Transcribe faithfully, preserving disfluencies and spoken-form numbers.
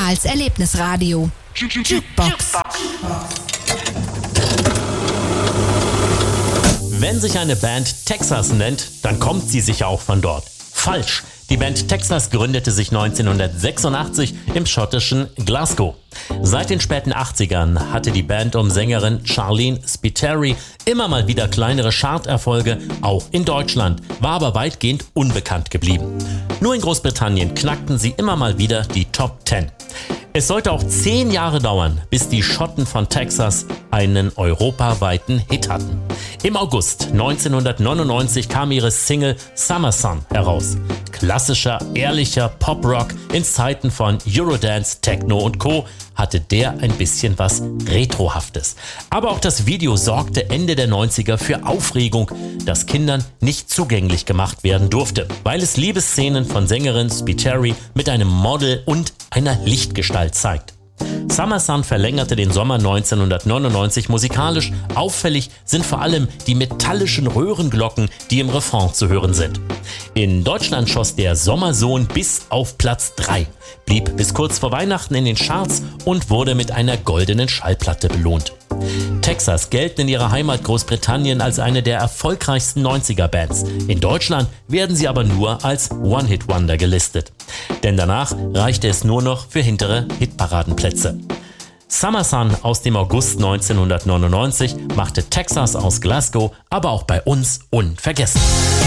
Karls Erlebnisradio. Jukebox. Wenn sich eine Band Texas nennt, dann kommt sie sicher auch von dort. Falsch. Die Band Texas gründete sich neunzehnhundertsechsundachtzig im schottischen Glasgow. Seit den späten achtzigern hatte die Band um Sängerin Charlene Spiteri immer mal wieder kleinere Charterfolge, auch in Deutschland, war aber weitgehend unbekannt geblieben. Nur in Großbritannien knackten sie immer mal wieder die Top Ten. Es sollte auch zehn Jahre dauern, bis die Schotten von Texas einen europaweiten Hit hatten. Im August neunzehnhundertneunundneunzig kam ihre Single Summer Sun heraus. Klassischer, ehrlicher Pop-Rock in Zeiten von Eurodance, Techno und Co. hatte der ein bisschen was Retrohaftes. Aber auch das Video sorgte Ende der neunziger für Aufregung, das Kindern nicht zugänglich gemacht werden durfte, weil es Liebesszenen von Sängerin Spiteri mit einem Model und einer Lichtgestalt zeigt. Summer Sun verlängerte den Sommer neunzehnhundertneunundneunzig musikalisch. Auffällig sind vor allem die metallischen Röhrenglocken, die im Refrain zu hören sind. In Deutschland schoss der Sommersohn bis auf Platz drei, blieb bis kurz vor Weihnachten in den Charts und wurde mit einer goldenen Schallplatte belohnt. Texas gelten in ihrer Heimat Großbritannien als eine der erfolgreichsten neunziger-Bands. In Deutschland werden sie aber nur als One-Hit-Wonder gelistet. Denn danach reichte es nur noch für hintere Hitparadenplätze. Summer Sun aus dem August neunzehnhundertneunundneunzig machte Texas aus Glasgow aber auch bei uns unvergessen.